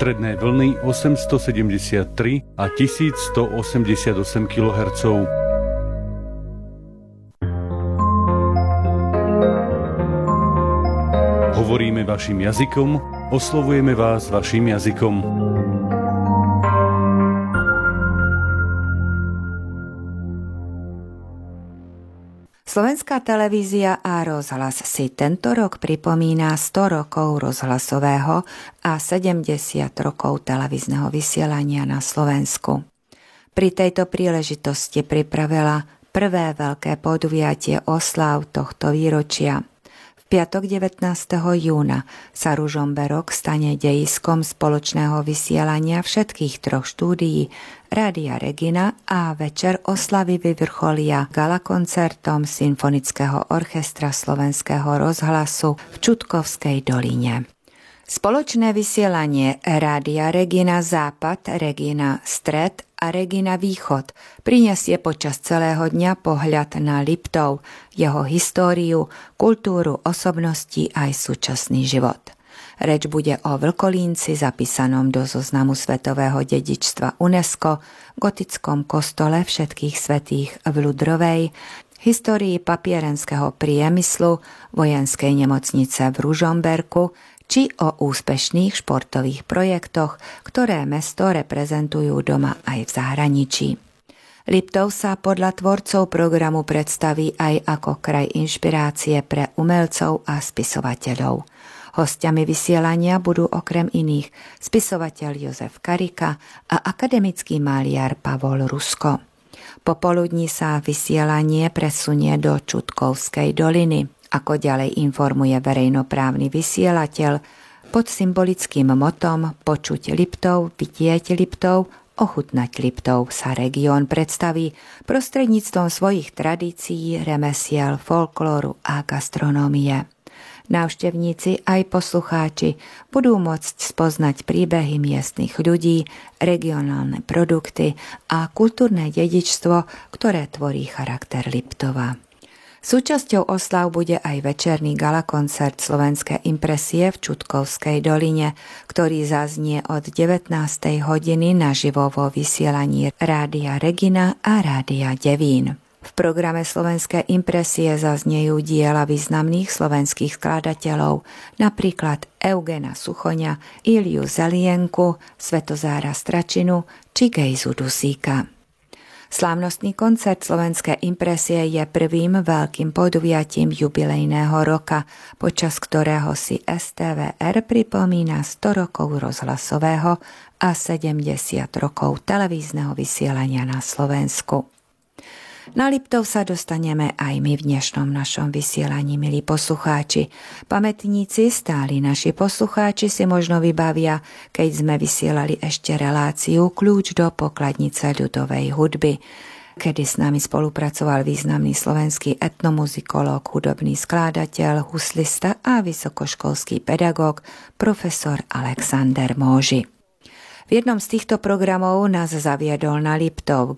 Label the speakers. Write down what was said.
Speaker 1: stredné vlny 873 a 1188 kHz. Hovoríme vašim jazykom, oslovujeme vás vašim jazykom.
Speaker 2: Slovenská televízia a rozhlas si tento rok pripomína 100 rokov rozhlasového a 70 rokov televízneho vysielania na Slovensku. Pri tejto príležitosti pripravila prvé veľké podujatie oslav tohto výročia. V piatok 19. júna sa Ružomberok stane dejiskom spoločného vysielania všetkých troch štúdií Rádia Regina a večer oslavy vyvrcholia galakoncertom Symfonického orchestra Slovenského rozhlasu v Čutkovskej doline. Spoločné vysielanie Rádia Regina Západ, Regina Stred a Regina Východ prinesie počas celého dňa pohľad na Liptov, jeho históriu, kultúru, osobnosti aj súčasný život. Reč bude o Vlkolínci zapísanom do zoznamu svetového dedičstva UNESCO, gotickom kostole všetkých svätých v Ľudrovej, histórii papierenského priemyslu, vojenskej nemocnice v Ružomberku, či o úspešných športových projektoch, ktoré mesto reprezentujú doma aj v zahraničí. Liptov sa podľa tvorcov programu predstaví aj ako kraj inšpirácie pre umelcov a spisovateľov. Hostiami vysielania budú okrem iných spisovateľ Jozef Karika a akademický maliar Pavol Rusko. Popoludní sa vysielanie presunie do Čutkovskej doliny. Ako ďalej informuje verejnoprávny vysielateľ, pod symbolickým motom Počuť Liptov, vidieť Liptov, ochutnať Liptov sa región predstaví prostredníctvom svojich tradícií, remesiel, folklóru a gastronómie. Návštevníci aj poslucháči budú môcť spoznať príbehy miestnych ľudí, regionálne produkty a kultúrne dedičstvo, ktoré tvorí charakter Liptova. Súčasťou oslav bude aj večerný galakoncert Slovenské impresie v Čutkovskej doline, ktorý zaznie od 19. hodiny naživo vo vysielaní Rádia Regina a Rádia Devín. V programe Slovenské impresie zaznejú diela významných slovenských skladateľov, napríklad Eugena Suchoňa, Iliu Zelienku, Svetozára Stračinu či Gejzu Dusíka. Slávnostný koncert Slovenské impresie je prvým veľkým podujatím jubilejného roka, počas ktorého si STVR pripomína 100 rokov rozhlasového a 70 rokov televízneho vysielania na Slovensku. Na Liptov sa dostaneme aj my v dnešnom našom vysielaní, milí poslucháči. Pamätníci, stáli naši poslucháči si možno vybavia, keď sme vysielali ešte reláciu Kľúč do pokladnice ľudovej hudby, kedy s nami spolupracoval významný slovenský etnomuzikológ, hudobný skladateľ, huslista a vysokoškolský pedagóg profesor Alexander Móži. V jednom z týchto programov nás zaviedol na Liptov